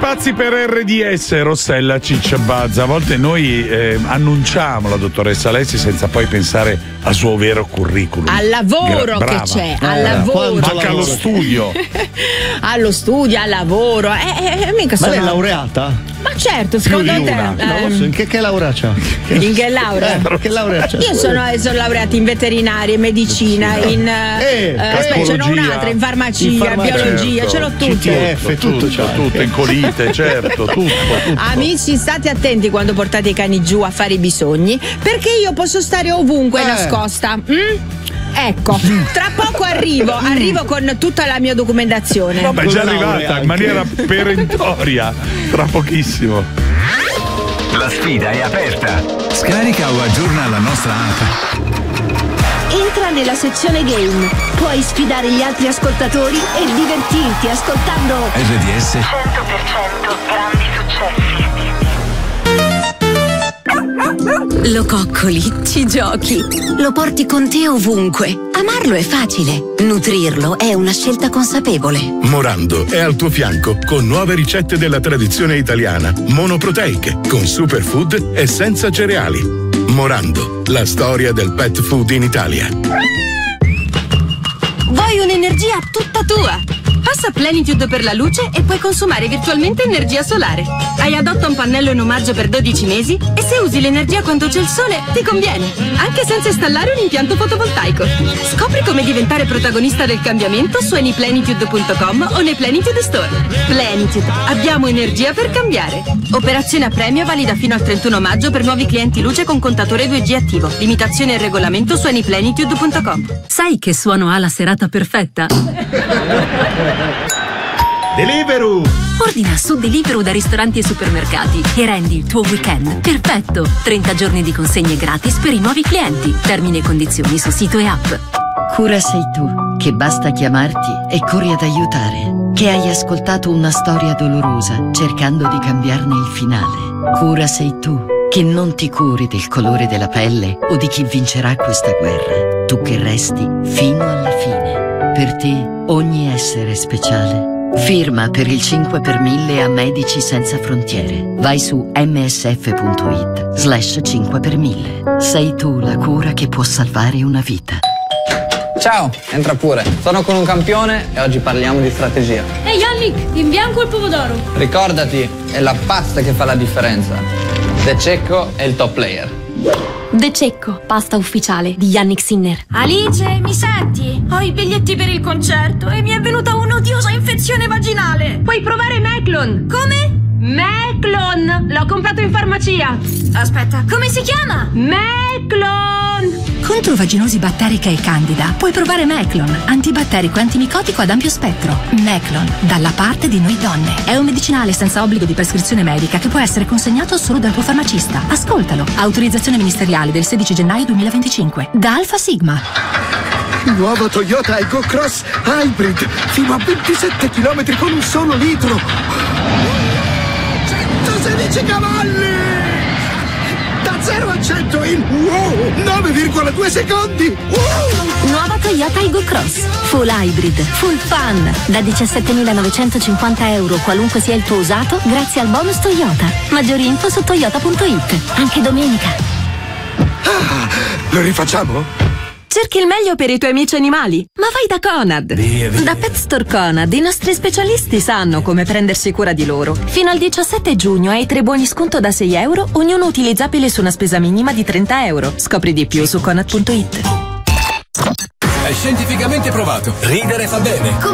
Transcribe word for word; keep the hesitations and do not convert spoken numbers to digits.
pazzi per R D S, Rossella Cicciabazza. A volte noi eh, annunciamo la dottoressa Alessi senza poi pensare al suo vero curriculum. Al lavoro Gra- che c'è, al eh, lavoro. Anche allo studio. Allo studio, al lavoro. Eh, eh, mica sono... Ma lei è laureata? Ma certo, secondo te. Eh, in che, che laurea c'ha? In che laurea? Eh, che laurea c'ha? Io sono, sono laureata in veterinaria, in medicina, in eh, eh, aspetta, ce n'ho un'altra, in farmacia, in farmacia, biologia, certo. Ce l'ho tutto. C T F, tutto, tutto, tutto, in colite, certo, tutto, tutto. Amici, state attenti quando portate i cani giù a fare i bisogni, perché io posso stare ovunque eh. nascosta. Mm? Ecco, tra poco arrivo, arrivo con tutta la mia documentazione. No, ma è già arrivata in maniera perentoria, tra pochissimo. La sfida è aperta. Scarica o aggiorna la nostra app. Entra nella sezione game. Puoi sfidare gli altri ascoltatori e divertirti ascoltando R D S cento per cento grandi successi. Lo coccoli, ci giochi, lo porti con te ovunque. Amarlo è facile, nutrirlo è una scelta consapevole. Morando è al tuo fianco con nuove ricette della tradizione italiana, monoproteiche, con superfood e senza cereali. Morando, la storia del pet food in Italia. Vuoi un'energia tutta tua? Passa Plenitude per la luce e puoi consumare virtualmente energia solare. Hai adotta un pannello in omaggio per dodici mesi e se usi l'energia quando c'è il sole ti conviene, anche senza installare un impianto fotovoltaico. Scopri come diventare protagonista del cambiamento su anyplenitude punto com o nei Plenitude Store. Plenitude, abbiamo energia per cambiare. Operazione a premio valida fino al trentuno maggio per nuovi clienti luce con contatore due G attivo. Limitazione e regolamento su anyplenitude punto com. Sai che suono ha la serata perfetta? Deliveroo! Ordina su Deliveroo da ristoranti e supermercati e rendi il tuo weekend perfetto. trenta giorni di consegne gratis per i nuovi clienti. Termini e condizioni su sito e app. Cura sei tu, che basta chiamarti e corri ad aiutare. Che hai ascoltato una storia dolorosa cercando di cambiarne il finale. Cura sei tu, che non ti curi del colore della pelle o di chi vincerà questa guerra. Tu che resti fino alla fine. Per te ogni essere è speciale. Firma per il cinque per mille a Medici Senza Frontiere. Vai su msf.it slash cinque per mille. Sei tu la cura che può salvare una vita. Ciao, entra pure. Sono con un campione e oggi parliamo di strategia. Ehi Yannick, in bianco il pomodoro. Ricordati, è la pasta che fa la differenza. De Cecco è il top player. De Cecco, pasta ufficiale di Yannick Sinner. Alice, mi senti? Ho i biglietti per il concerto e mi è venuta un'odiosa infezione vaginale. Puoi provare Meclon. Come? Meclon! L'ho comprato in farmacia. Aspetta, come si chiama? Meclon! Contro vaginosi batterica e candida puoi provare Meclon, antibatterico e antimicotico ad ampio spettro. Meclon, dalla parte di noi donne. È un medicinale senza obbligo di prescrizione medica che può essere consegnato solo dal tuo farmacista. Ascoltalo. Autorizzazione ministeriale del sedici gennaio duemilaventicinque. Da Alfa Sigma. Nuovo Toyota Aygo Cross Hybrid, fino a ventisette chilometri con un solo litro. centosedici cavalli! Da zero a cento in wow, nove virgola due secondi! Wow. Nuova Toyota Aygo Cross, full hybrid, full fun, da diciassettemilanovecentocinquanta euro qualunque sia il tuo usato, grazie al bonus Toyota. Maggiori info su toyota punto it, anche domenica. Ah, lo rifacciamo? Cerchi il meglio per i tuoi amici animali, ma vai da Conad. Via, via. Da Pet Store Conad i nostri specialisti sanno come prendersi cura di loro. Fino al diciassette giugno hai tre buoni sconto da sei euro, ognuno utilizzabile su una spesa minima di trenta euro. Scopri di più su conad punto it. È scientificamente provato. Ridere fa bene.